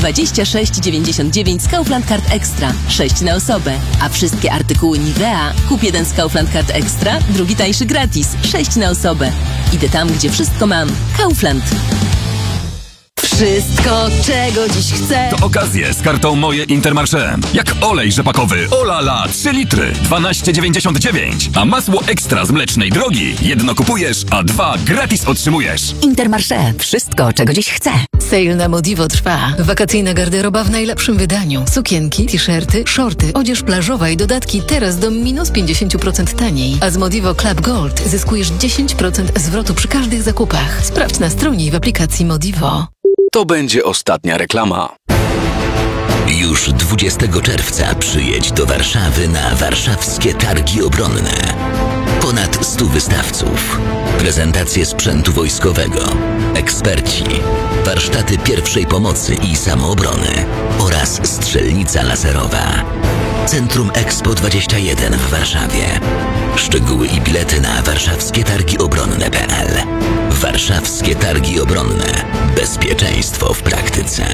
26,99 z Kaufland Card Extra. 6 na osobę. A wszystkie artykuły Nivea kup jeden z Kaufland Card Extra, drugi tańszy gratis. 6 na osobę. Idę tam, gdzie wszystko mam. Kaufland. Wszystko, czego dziś chcę. To okazje z kartą Moje Intermarché. Jak olej rzepakowy Olala 3 litry 12,99. A masło ekstra z mlecznej drogi. Jedno kupujesz, a 2 gratis otrzymujesz. Intermarché. Wszystko, czego dziś chcę. Sale na Modivo trwa. Wakacyjna garderoba w najlepszym wydaniu. Sukienki, t-shirty, shorty, odzież plażowa i dodatki teraz do minus 50% taniej. A z Modivo Club Gold zyskujesz 10% zwrotu przy każdych zakupach. Sprawdź na stronie i w aplikacji Modivo. To będzie ostatnia reklama. Już 20 czerwca przyjedź do Warszawy na warszawskie targi obronne. Ponad 100 wystawców, prezentacje sprzętu wojskowego, eksperci, warsztaty pierwszej pomocy i samoobrony oraz strzelnica laserowa. Centrum Expo 21 w Warszawie. Szczegóły i bilety na warszawskietargiobronne.pl. Warszawskie Targi Obronne. Bezpieczeństwo w praktyce.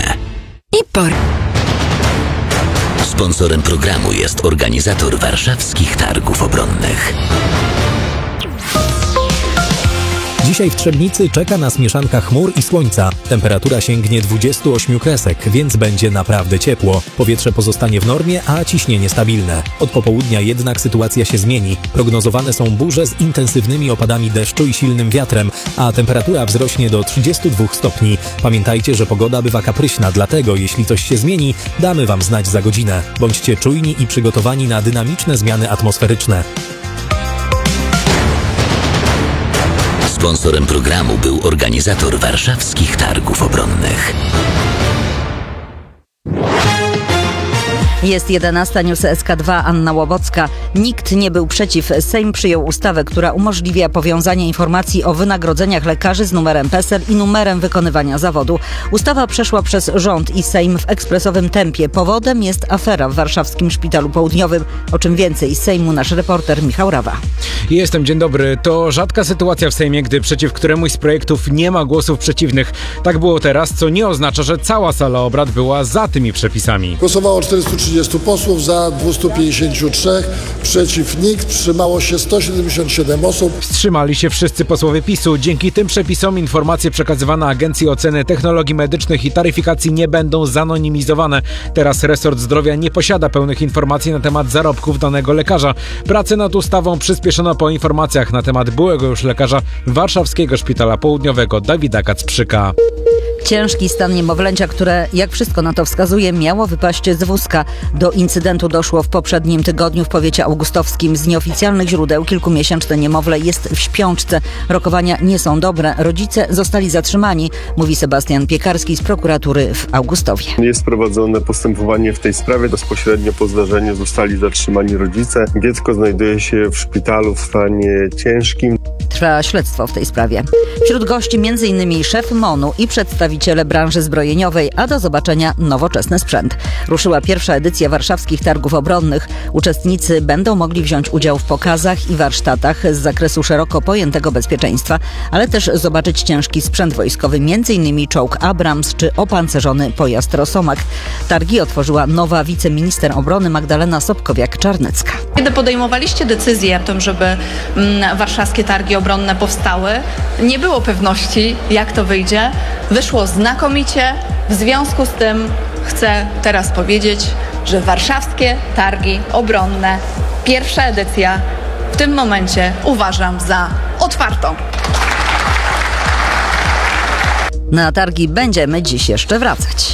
Sponsorem programu jest organizator Warszawskich Targów Obronnych. Dzisiaj w Trzebnicy czeka nas mieszanka chmur i słońca. Temperatura sięgnie 28 kresek, więc będzie naprawdę ciepło. Powietrze pozostanie w normie, a ciśnienie stabilne. Od popołudnia jednak sytuacja się zmieni. Prognozowane są burze z intensywnymi opadami deszczu i silnym wiatrem, a temperatura wzrośnie do 32 stopni. Pamiętajcie, że pogoda bywa kapryśna, dlatego jeśli coś się zmieni, damy Wam znać za godzinę. Bądźcie czujni i przygotowani na dynamiczne zmiany atmosferyczne. Sponsorem programu był organizator Warszawskich Targów Obronnych. Jest 11, news SK2, Anna Łobocka. Nikt nie był przeciw. Sejm przyjął ustawę, która umożliwia powiązanie informacji o wynagrodzeniach lekarzy z numerem PESEL i numerem wykonywania zawodu. Ustawa przeszła przez rząd i Sejm w ekspresowym tempie. Powodem jest afera w warszawskim Szpitalu Południowym. O czym więcej z Sejmu nasz reporter Michał Rawa. Dzień dobry. To rzadka sytuacja w Sejmie, gdy przeciw któremuś z projektów nie ma głosów przeciwnych. Tak było teraz, co nie oznacza, że cała sala obrad była za tymi przepisami. Głosowało 430 posłów, za 253, przeciw nikt, wstrzymało się 177 osób. Wstrzymali się wszyscy posłowie PiS-u. Dzięki tym przepisom informacje przekazywane Agencji Oceny Technologii Medycznych i Taryfikacji nie będą zanonimizowane. Teraz resort zdrowia nie posiada pełnych informacji na temat zarobków danego lekarza. Pracę nad ustawą przyspieszono po informacjach na temat byłego już lekarza Warszawskiego Szpitala Południowego Dawida Kacprzyka. Ciężki stan niemowlęcia, które, jak wszystko na to wskazuje, miało wypaść z wózka. Do incydentu doszło w poprzednim tygodniu w powiecie augustowskim. Z nieoficjalnych źródeł kilkumiesięczne niemowlę jest w śpiączce. Rokowania nie są dobre. Rodzice zostali zatrzymani, mówi Sebastian Piekarski z prokuratury w Augustowie. Jest prowadzone postępowanie w tej sprawie. Bezpośrednio po zdarzeniu zostali zatrzymani rodzice. Dziecko znajduje się w szpitalu w stanie ciężkim. Trwa śledztwo w tej sprawie. Wśród gości m.in. szef MON-u i przedstawiciele branży zbrojeniowej, a do zobaczenia nowoczesny sprzęt. Ruszyła pierwsza edycja warszawskich targów obronnych. Uczestnicy będą mogli wziąć udział w pokazach i warsztatach z zakresu szeroko pojętego bezpieczeństwa, ale też zobaczyć ciężki sprzęt wojskowy, m.in. czołg Abrams czy opancerzony pojazd Rosomak. Targi otworzyła nowa wiceminister obrony Magdalena Sobkowiak-Czarnecka. Kiedy podejmowaliście decyzję o tym, żeby warszawskie targi obronne powstały, nie było pewności, jak to wyjdzie. Wyszło znakomicie. W związku z tym chcę teraz powiedzieć, że warszawskie targi obronne, pierwsza edycja, w tym momencie uważam za otwartą. Na targi będziemy dziś jeszcze wracać.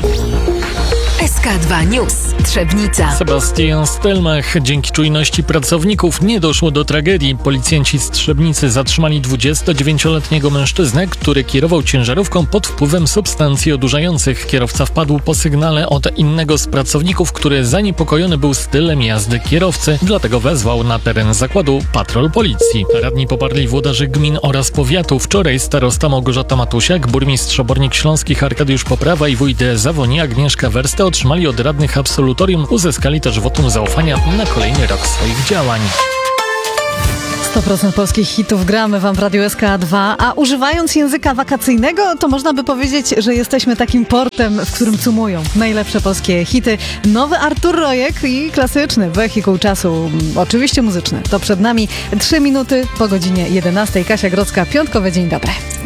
SK2 News. Trzebnica. Sebastian Stelmach. Dzięki czujności pracowników nie doszło do tragedii. Policjanci z Trzebnicy zatrzymali 29-letniego mężczyznę, który kierował ciężarówką pod wpływem substancji odurzających. Kierowca wpadł po sygnale od innego z pracowników, który zaniepokojony był stylem jazdy kierowcy, dlatego wezwał na teren zakładu patrol policji. Radni poparli włodarzy gmin oraz powiatu. Wczoraj starosta Małgorzata Matusiak, burmistrz Obornik Śląskich Arkadiusz Poprawa i wójt Zawonie Agnieszka Werste otrzymali od radnych absolutorium, uzyskali też wotum zaufania na kolejny rok swoich działań. 100% polskich hitów gramy wam w Radiu SK2, a używając języka wakacyjnego, to można by powiedzieć, że jesteśmy takim portem, w którym cumują najlepsze polskie hity. Nowy Artur Rojek i klasyczny Wehikuł Czasu, oczywiście muzyczny. To przed nami 3 minuty po godzinie 11. Kasia Grodzka, piątkowy dzień dobry.